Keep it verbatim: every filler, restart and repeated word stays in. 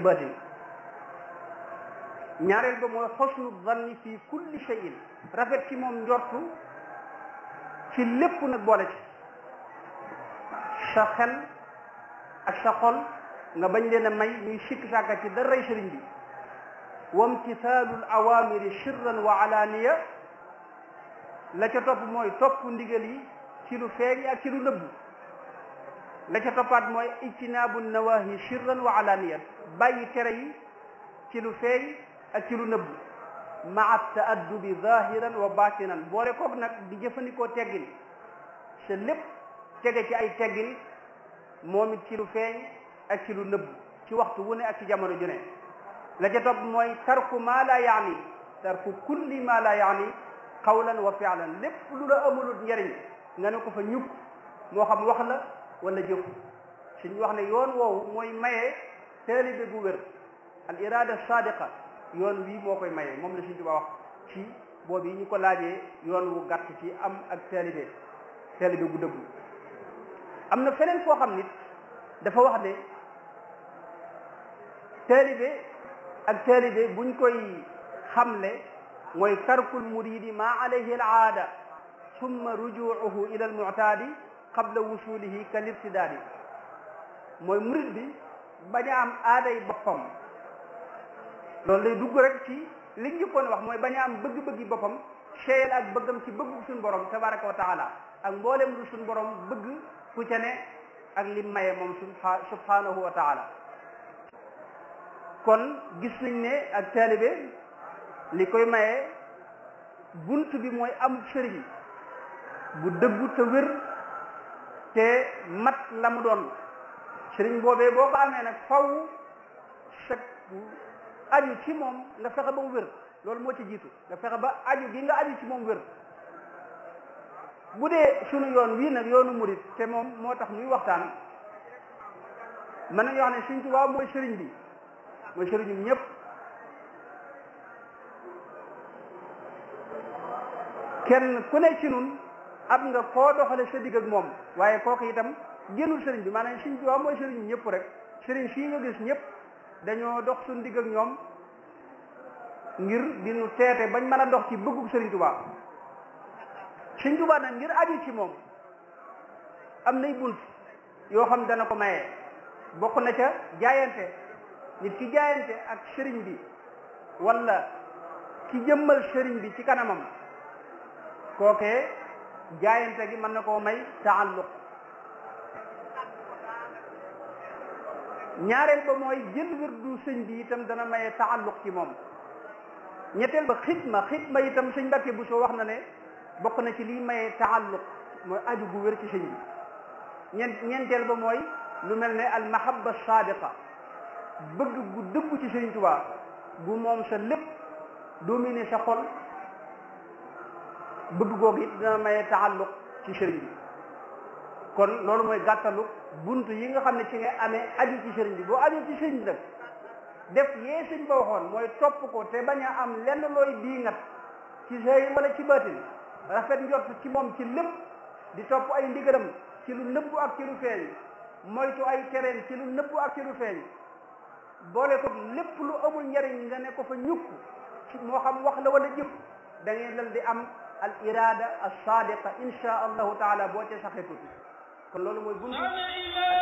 baatin. ñaareel ba mooy xosnu zanni fi kulli shay'in rafet ci moom njortu ci lépp nag boole ci sa xel ak sa xol nga bañ leen a may ñuy sikk sàkka ci daray sëriñ bi. wamtisaalul awaamiri sirran wa alaaniya la ca topp mooy topp ndigal yi ci lu feeñ ak ci lu nëbbu. la ca toppaat mooy ijtinaabu nawahi sirran wa alaaniya bàyyi tere yi ci lu feeñ ak ci lu nëbbu. maa taaddubi zahiran wa batinan boole koog nag di jëfandikoo teggin sa lépp tege ci ay teggin moom it ci lu feeñ ak ci lu nëbbu ci waxtu wu ne ak ci jamono ju ne. la ca topp mooy tarku maa la yaani tarku kulli maa la yaani qawlan wa fi'lan lépp lu la amulul njariñ nga ne ko fa ñukk moo xam wax la wala jëf. suñu wax ne yoon woowu mooy maye taalibe bu wér al irada sadiqa yoon wii moo koy maye moom la Sëriñ Tuubaa wax ci boobu yi ñu ko laajee yoon wu gàtt ci am ak taalibe taalibe bu dëggu. am na feneen foo xam nit dafa wax ne taalibe ak taalibe buñ koy xamle mooy tarkul muridi ma alayhi al aada summa rujuuhu ila al mu'taadi qabla wusulihi kal irtidaadi mooy murid bi bañ a am aaday boppam. loolu lay dugg rek ci li ñu njëkkoon wax mooy bañ a am bëgg-bëggi boppam seeyal ak bëggam ci bëggu suñu borom tabaraka wa taala ak mboolem lu suñu borom bëgg ku ca ne ak lim maye moom subhanahu wa taala. kon gis nañ ne ak taalibe li koy maye bunt bi mooy amul sëriñ bu dëggu te wér te mat la mu doon. sëriñ boobee boo ko amee nag faw sa aju ci moom nga fexe ba mu wér loolu moo ci jiitu nga fexe ba aju gi nga aju ci moom wér. bu dee sunu yoon wii nag yoonu murit te moom moo tax ñuy waxtaan mën nañu wax ne Sëriñ Tuubaa mooy sëriñ bi mooy sëriñum ñëpp. kenn ku ne ci nun am nga koo doxale sa digg ak moom waaye kooku itam génnul sëriñ bi maanaam Sëriñ Tuubaa mooy sëriñum ñëpp rek. sëriñ fii nga gis ñëpp dañoo dox suñu digg ak ñoom ngir di nu teete bañ mën a dox ci bëggug Sëriñ Tuubaa. Sëriñ Tuubaa nag ngir aju ci moom am nay bunt yoo xam dana ko maye bokk na ca jaayante. nit ki jaayante ak sëriñ bi wala ki jëmmal sëriñ bi ci kanamam kookee jaayante gi mën na koo may taalluq. ñaareel ba mooy jël wirdu sëñ bi itam dana maye taalluq ci moom. ñetteel ba xidma xidma itam sëñ Mbàkke Buso wax na ne bokk na ci lii maye taalluq mooy aju gu wér ci sëñ bi. ñeent ñeenteel ba mooy lu mel ne al mahabba sadiqa bëgg gu dëggu ci Sëriñ Tuubaa gu moom sa lépp dominer sa xol bëgg googu it dina maye taalluq ci sëriñ bi. kon loolu mooy gàttalu bunt yi nga xam ne ci nga amee aju ci sëriñ bi boo aju ci sëriñ bi nag def yee sëñ ba waxoon mooy topp ko te bañ a am lenn looy diingat ci sëy wala ci baatin rafet njort ci moom ci lépp di topp ay ndigalam ci lu nëbbu ak ci lu feeñ moytu ay tereen ci lu nëbbu ak ci lu feeñ boole ko lépp lu amul njariñ nga ne ko fa ñukk moo xam wax la wala jëf da ngay dal di am al irada as sadiqa insha allahu taala boo ca saxee tuuti kon loolu mooy buntu